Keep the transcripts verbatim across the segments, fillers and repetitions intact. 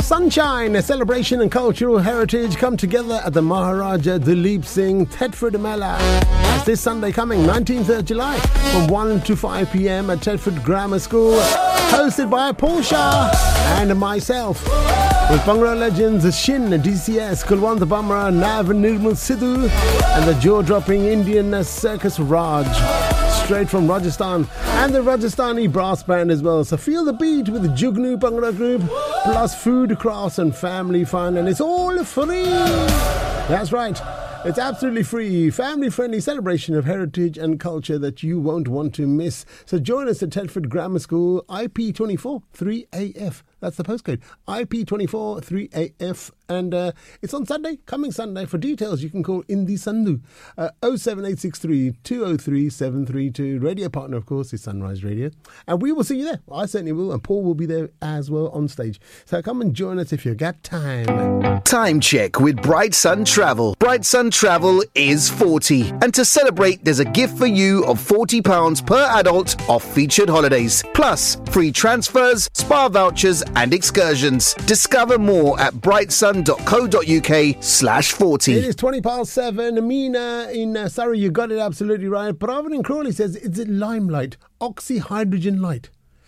Sunshine, a celebration and cultural heritage come together at the Maharaja Duleep Singh Thetford Mela. That's this Sunday coming, nineteenth of July, from one to five p.m. at Thetford Grammar School, hosted by Paul Shah and myself. With Bhangra legends Shin, D C S, Kulwant Bamra, Nav Nirmal Sidhu, and the jaw-dropping Indian circus Raj, straight from Rajasthan, and the Rajasthani brass band as well. So feel the beat with the Jugnu Bhangra group, plus food, crafts and family fun, and it's all free. That's right. It's absolutely free, family-friendly celebration of heritage and culture that you won't want to miss. So join us at Thetford Grammar School, I P two four three A F. That's the postcode, I P two four three A F. And uh, it's on Sunday, coming Sunday. For details, you can call Indi Sandhu, uh, oh seven eight six three, two oh three, seven three two. Radio partner, of course, is Sunrise Radio. And we will see you there. I certainly will. And Paul will be there as well on stage. So come and join us if you've got time. Time check with Bright Sun Travel. Bright Sun Travel is forty. And to celebrate, there's a gift for you of forty pounds per adult off featured holidays. Plus, free transfers, spa vouchers and excursions. Discover more at brightsun.co.uk slash 40. It is twenty past seven. Mina in uh, Surrey, you got it absolutely right. Pravin in Crawley says it's a limelight, oxyhydrogen light.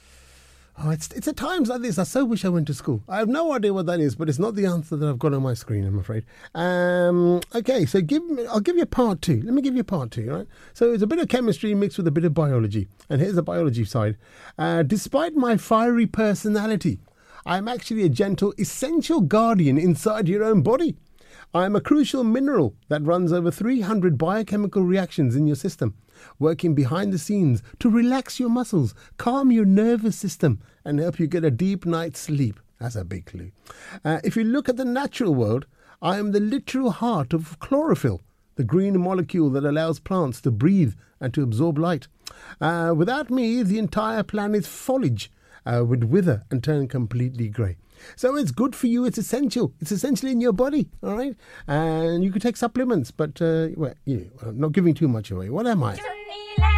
Oh, it's it's at times like this I so wish I went to school. I have no idea what that is, but it's not the answer that I've got on my screen, I'm afraid. Um, okay, so give me, I'll give you part two. Let me give you part two, right? So it's a bit of chemistry mixed with a bit of biology. And here's the biology side. Uh, despite my fiery personality, I'm actually a gentle, essential guardian inside your own body. I'm a crucial mineral that runs over three hundred biochemical reactions in your system, working behind the scenes to relax your muscles, calm your nervous system, and help you get a deep night's sleep. That's a big clue. Uh, if you look at the natural world, I am the literal heart of chlorophyll, the green molecule that allows plants to breathe and to absorb light. Uh, without me, the entire planet's foliage uh, would wither and turn completely grey. So it's good for you. It's essential. It's essentially in your body, all right? And you could take supplements, but uh, well, you know, I'm not giving too much away. What am I?